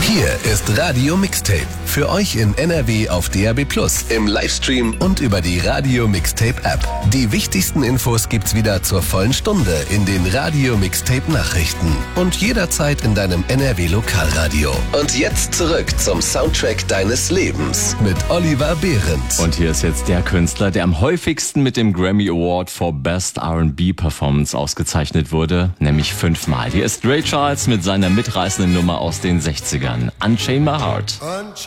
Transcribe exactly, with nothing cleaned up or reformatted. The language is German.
Hier ist Radio Mixtape. Für euch in N R W auf D A B plus, im Livestream und über die Radio Mixtape App. Die wichtigsten Infos gibt's wieder zur vollen Stunde in den Radio Mixtape Nachrichten und jederzeit in deinem N R W Lokalradio. Und jetzt zurück zum Soundtrack deines Lebens mit Oliver Behrendt. Und hier ist jetzt der Künstler, der am häufigsten mit dem Grammy Award for Best R and B Performance ausgezeichnet wurde, nämlich fünfmal. Hier ist Ray Charles mit seiner mitreißenden Nummer aus den sechzigern, Unchain My Heart.